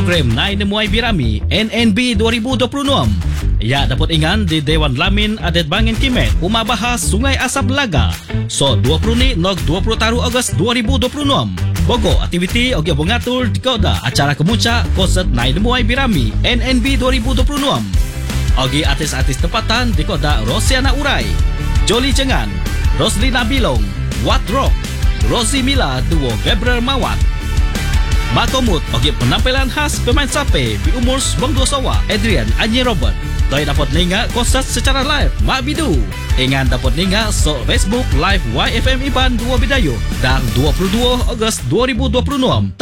program na inamuay birami NNB 2026. Ya dapat ingan di Dewan Lamin adet Bangin Kimet umabahas Sungai Asap Laga. So 20 ni nog 20 taru Ogos 2026. Bogo aktiviti og bongatur di koda acara kemuncak konsert na inamuay birami NNB 2026. Ogi artis-artis tempatan di koda Rosiana Urai, Jolly Cengan, Roslina Bilong, Wat Rock, Rosie Mila duo Gabriel Mawat. Makomut ogi penampilan khas pemain sape di umur Bang Dosawa Adrian Anyi Robert. Toy dapat ninga konsert secara live Mak Bidu. Ingan dapat ninga so Facebook live YFM Iban 2 Bidayo dan 22 Ogos 2026.